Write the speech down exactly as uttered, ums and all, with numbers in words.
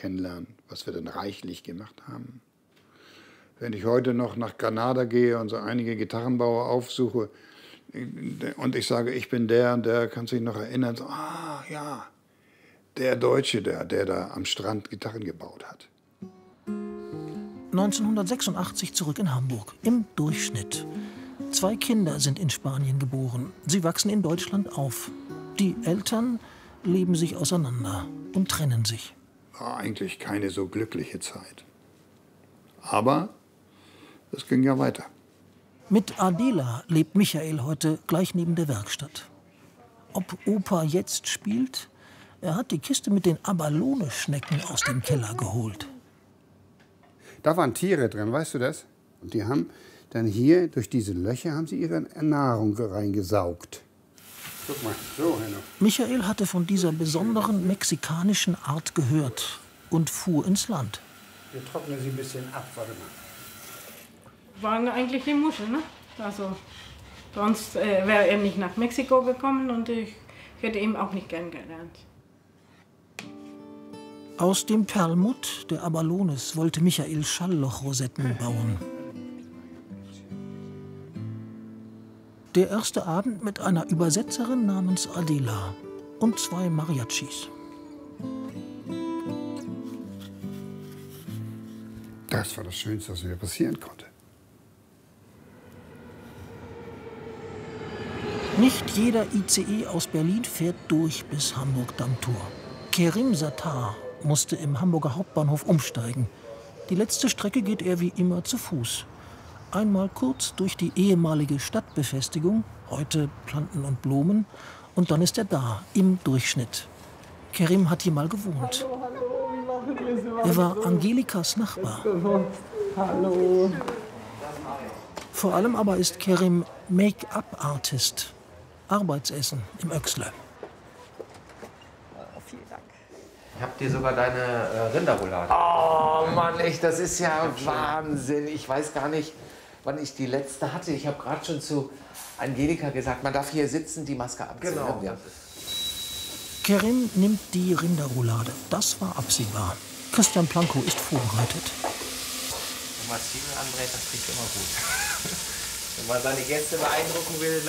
kennenlernen, was wir dann reichlich gemacht haben. Wenn ich heute noch nach Granada gehe und so einige Gitarrenbauer aufsuche und ich sage, ich bin der und der, kann sich noch erinnern, so, ah ja, der Deutsche, der, der da am Strand Gitarren gebaut hat. neunzehnhundertsechsundachtzig zurück in Hamburg, im Durchschnitt. Zwei Kinder sind in Spanien geboren. Sie wachsen in Deutschland auf. Die Eltern leben sich auseinander und trennen sich. War eigentlich keine so glückliche Zeit. Aber es ging ja weiter. Mit Adela lebt Michael heute gleich neben der Werkstatt. Ob Opa jetzt spielt? Er hat die Kiste mit den Abalone-Schnecken aus dem Keller geholt. Da waren Tiere drin, weißt du das? Und die haben dann hier, durch diese Löcher, haben sie ihre Nahrung reingesaugt. Guck mal, so, Henno. Michael hatte von dieser besonderen mexikanischen Art gehört und fuhr ins Land. Wir trocknen sie ein bisschen ab, warte mal. Waren eigentlich die Muscheln, ne? Also, sonst äh, wäre er nicht nach Mexiko gekommen und ich hätte ihn auch nicht gern gelernt. Aus dem Perlmutt der Abalones wollte Michael Schalllochrosetten bauen. Der erste Abend mit einer Übersetzerin namens Adela und zwei Mariachis. Das war das Schönste, was mir passieren konnte. Nicht jeder I C E aus Berlin fährt durch bis Hamburg-Dammtor. Kerim Sattar musste im Hamburger Hauptbahnhof umsteigen. Die letzte Strecke geht er wie immer zu Fuß. Einmal kurz durch die ehemalige Stadtbefestigung, heute Planten und Blumen, und dann ist er da, im Durchschnitt. Kerim hat hier mal gewohnt. Er war Angelikas Nachbar. Hallo. Vor allem aber ist Kerim Make-up-Artist. Arbeitsessen im Öxle. Vielen Dank. Ich hab dir sogar deine äh, Rinderroulade. Oh Mann, echt, das ist ja Wahnsinn. Ich weiß gar nicht, wann ich die letzte hatte. Ich habe gerade schon zu Angelika gesagt, man darf hier sitzen, die Maske abziehen. Genau. Ja. Kerim nimmt die Rinderroulade. Das war absehbar. Christian Plankow ist vorbereitet. Wenn man Zwiebeln anbrät, das klingt immer gut. Wenn man seine Gäste beeindrucken will,